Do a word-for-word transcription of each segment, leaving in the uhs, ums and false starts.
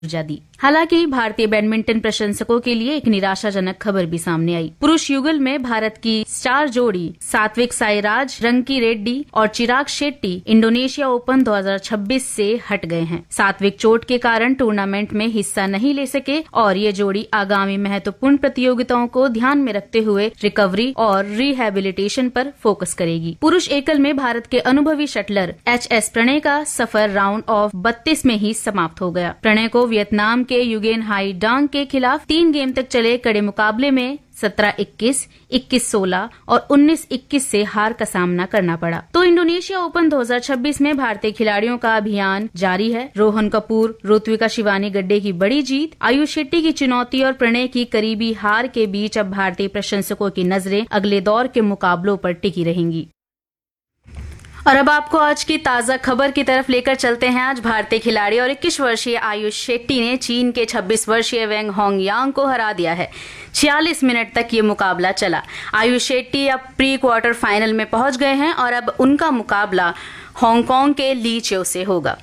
ऊर्जा दी। हालांकि भारतीय बैडमिंटन प्रशंसकों के लिए एक निराशाजनक खबर भी सामने आई। पुरुष युगल में भारत की स्टार जोड़ी सात्विक साईराज, रंकी रेड्डी और चिराग शेट्टी इंडोनेशिया ओपन दो हज़ार छब्बीस से हट गए हैं। सात्विक चोट के कारण टूर्नामेंट में हिस्सा नहीं ले सके और ये जोड़ी आगामी महत्वपूर्ण प्रतियोगिताओं को ध्यान में रखते हुए रिकवरी और रिहेबिलिटेशन पर फोकस करेगी। पुरुष एकल में भारत के अनुभवी शटलर एच एस प्रणय का सफर राउंड ऑफ बत्तीस में ही समाप्त हो गया। प्रणय को वियतनाम के युगेन हाई डांग के खिलाफ तीन गेम तक चले कड़े मुकाबले में सत्रह इक्कीस, इक्कीस सोलह और उन्नीस इक्कीस से हार का सामना करना पड़ा। तो इंडोनेशिया ओपन दो हज़ार छब्बीस में भारतीय खिलाड़ियों का अभियान जारी है। रोहन कपूर, ऋत्विका शिवानी गड्डे की बड़ी जीत, आयुष शेट्टी की चुनौती और प्रणय की करीबी हार के बीच अब भारतीय प्रशंसकों की नजरें अगले दौर के मुकाबलों पर टिकी रहेंगी। और अब आपको आज की ताजा खबर की तरफ लेकर चलते हैं। आज भारतीय खिलाड़ी और इक्कीस वर्षीय आयुष शेट्टी ने चीन के छब्बीस वर्षीय वेंग होंगयांग को हरा दिया है। छियालीस मिनट तक ये मुकाबला चला। आयुष शेट्टी अब प्री क्वार्टर फाइनल में पहुंच गए हैं और अब उनका मुकाबला हांगकांग के ली च्यो से होगा।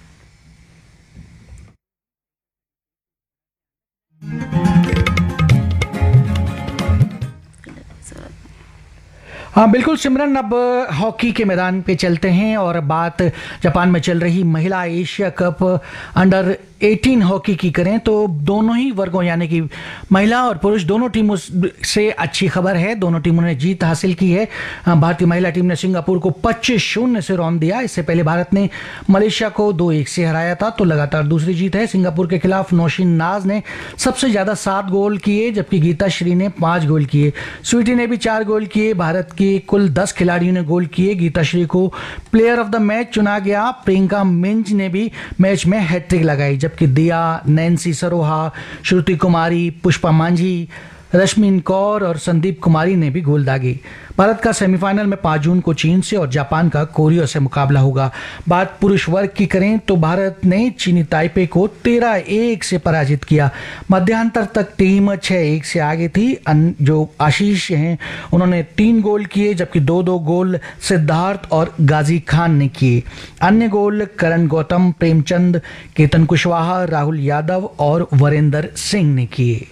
हाँ बिल्कुल सिमरन, अब हॉकी के मैदान पे चलते हैं और बात जापान में चल रही महिला एशिया कप अंडर अठारह हॉकी की करें तो दोनों ही वर्गों यानी कि महिला और पुरुष दोनों टीमों से अच्छी खबर है। दोनों टीमों ने जीत हासिल की है। भारतीय महिला टीम ने सिंगापुर को पच्चीस शून्य से रौंद दिया। इससे पहले भारत ने मलेशिया को दो एक से हराया था, तो लगातार दूसरी जीत है। सिंगापुर के खिलाफ नौशीन नाज ने सबसे ज्यादा सात गोल किए जबकि गीता श्री ने पांच गोल किए। स्वीटी ने भी चार गोल किए। भारत के कुल दस खिलाड़ियों ने गोल किए। गीता श्री को प्लेयर ऑफ द मैच चुना गया। प्रियंका मिंज ने भी मैच में हैट्रिक लगाई जबकि दिया, नैन्सी सरोहा, श्रुति कुमारी, पुष्पा मांझी, रश्मिन कौर और संदीप कुमारी ने भी गोल दागे। भारत का सेमीफाइनल में पाँच जून को चीन से और जापान का कोरिया से मुकाबला होगा। बात पुरुष वर्ग की करें तो भारत ने चीनी ताइपे को तेरह एक से पराजित किया। मध्यांतर तक टीम छह एक से आगे थी। जो आशीष हैं उन्होंने तीन गोल किए जबकि दो दो गोल सिद्धार्थ और गाजी खान ने किए। अन्य गोल करण गौतम, प्रेमचंद, केतन कुशवाहा, राहुल यादव और वरेंद्र सिंह ने किए।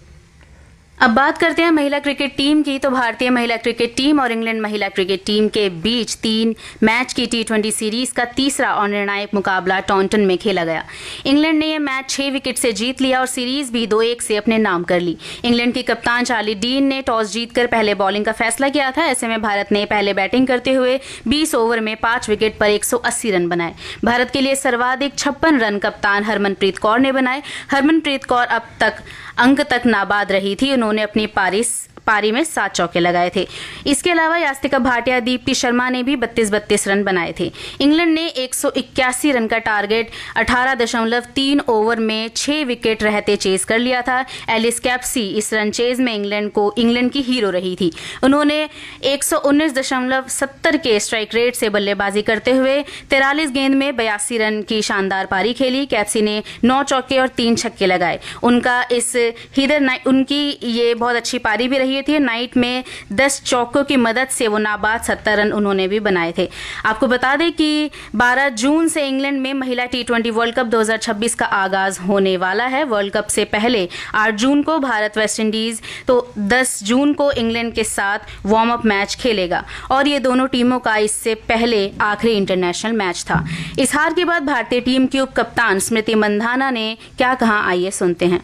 अब बात करते हैं महिला क्रिकेट टीम की। तो भारतीय महिला क्रिकेट टीम और इंग्लैंड महिला क्रिकेट टीम के बीच तीन मैच की टी ट्वेंटी सीरीज का तीसरा और निर्णायक मुकाबला टॉन्टन में खेला गया। इंग्लैंड ने यह मैच छह विकेट से जीत लिया और सीरीज भी दो एक से अपने नाम कर ली। इंग्लैंड की कप्तान चार्ली डीन ने टॉस जीतकर पहले बॉलिंग का फैसला किया था। ऐसे में भारत ने पहले बैटिंग करते हुए बीस ओवर में पांच विकेट पर एक सौ अस्सी रन बनाए। भारत के लिए सर्वाधिक छप्पन रन कप्तान हरमनप्रीत कौर ने बनाए। हरमनप्रीत कौर अब तक अंक तक नाबाद रही थी। उन्होंने अपनी पारिस पारी में सात चौके लगाए थे। इसके अलावा यास्तिका भाटिया, दीप्ति शर्मा ने भी बत्तीस बत्तीस रन बनाए थे। इंग्लैंड ने एक सौ इक्यासी रन का टारगेट अठारह दशमलव तीन ओवर में छह विकेट रहते चेज कर लिया था। एलिस कैप्सी इस रन चेज में इंग्लैंड को इंग्लैंड की हीरो रही थी। उन्होंने एक सौ उन्नीस दशमलव सत्तर के स्ट्राइक रेट से बल्लेबाजी करते हुए तिरालीस गेंद में बयासी रन की शानदार पारी खेली। कैप्सी ने नौ चौके और तीन छक्के लगाए। उनका इस हीदर उनकी ये बहुत अच्छी पारी भी रही थी। नाइट में दस चौकों की मदद से वो नाबाद सत्तर रन उन्होंने भी बनाए थे। आपको बता दें कि बारह जून से इंग्लैंड में महिला टी ट्वेंटी वर्ल्ड कप दो हज़ार छब्बीस का आगाज होने वाला है। वर्ल्ड कप से पहले आठ जून को भारत वेस्ट इंडीज तो दस जून को इंग्लैंड के साथ वार्म अप मैच खेलेगा और ये दोनों टीमों का इससे पहले आखिरी इंटरनेशनल मैच था। इस हार के बाद भारतीय टीम की उप कप्तान स्मृति मंधाना ने क्या कहा, आइए सुनते हैं।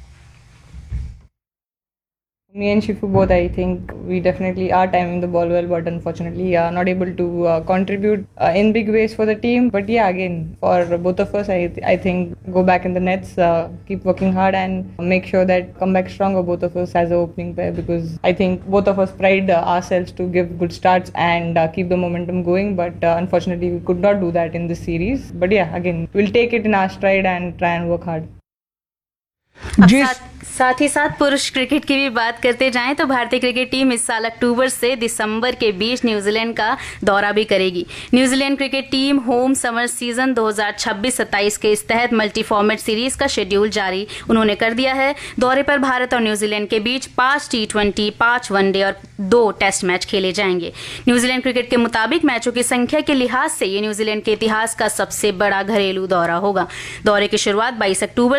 Me and Shifu both, I think we definitely are timing the ball well, but unfortunately are not able to uh, contribute uh, in big ways for the team. But yeah, again, for both of us, I I think go back in the nets, uh, keep working hard and make sure that come back stronger, both of us as a opening pair, because I think both of us pride uh, ourselves to give good starts and uh, keep the momentum going. But uh, unfortunately, we could not do that in this series. But yeah, again, we'll take it in our stride and try and work hard. जिस साथ ही साथ पुरुष cricket की भी बात करते जाएं तो भारतीय क्रिकेट टीम इस साल अक्टूबर से दिसंबर के बीच न्यूजीलैंड का दौरा भी करेगी। New Zealand cricket team home summer season दो हज़ार छब्बीस सत्ताईस के इस तहत मल्टी फॉर्मेट सीरीज का शेड्यूल जारी उन्होंने कर दिया है। दौरे पर भारत और न्यूजीलैंड के बीच पांच टी ट्वेंटी, पांच वनडे और दो टेस्ट मैच खेले जाएंगे। न्यूजीलैंड क्रिकेट के मुताबिक मैचों की संख्या के लिहाज से ये न्यूजीलैंड के इतिहास का सबसे बड़ा घरेलू दौरा होगा। दौरे की शुरुआत बाईस अक्टूबर